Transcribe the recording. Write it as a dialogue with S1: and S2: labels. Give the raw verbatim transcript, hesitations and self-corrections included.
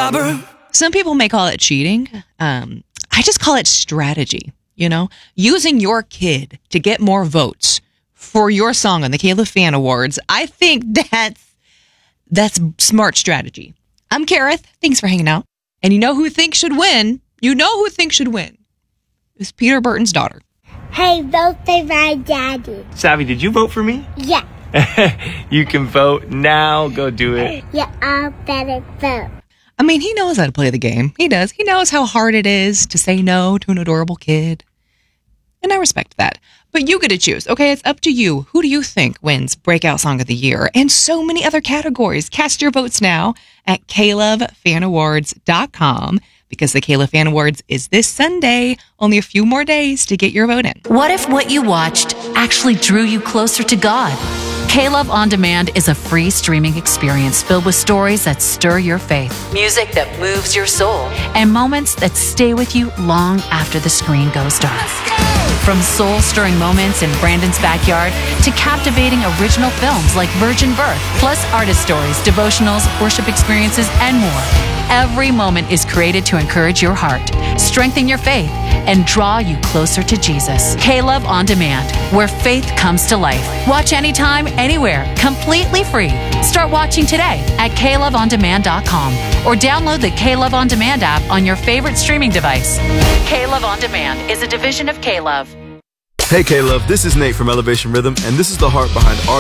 S1: robber.
S2: Some people may call it cheating. Um, I just call it strategy, you know? Using your kid to get more votes for your song on the Kayla Fan Awards. I think that's, that's smart strategy. I'm Kareth. Thanks for hanging out. And you know who thinks should win? You know who thinks should win? It's Peter Burton's daughter.
S3: Hey, vote for my daddy.
S4: Savvy, did you vote for me?
S3: Yeah.
S4: You can vote now. Go do it.
S3: You all better vote.
S2: I mean, he knows how to play the game. He does. He knows how hard it is to say no to an adorable kid. And I respect that. But you get to choose, okay? It's up to you. Who do you think wins Breakout Song of the Year? And so many other categories. Cast your votes now at K Love Fan Awards dot com because the K Love Fan Awards is this Sunday. Only a few more days to get your vote in.
S5: What if what you watched actually drew you closer to God? K-Love On Demand is a free streaming experience filled with stories that stir your faith, music that moves your soul, and moments that stay with you long after the screen goes dark. From soul-stirring moments in Brandon's backyard to captivating original films like Virgin Birth, plus artist stories, devotionals, worship experiences, and more. Every moment is created to encourage your heart, strengthen your faith, and draw you closer to Jesus. K-Love On Demand, where faith comes to life. Watch anytime, anywhere, completely free. Start watching today at K Love On Demand dot com or download the K-Love On Demand app on your favorite streaming device. K-Love On Demand is a division of K-Love.
S6: Hey K-Love, this is Nate from Elevation Rhythm, and this is the heart behind our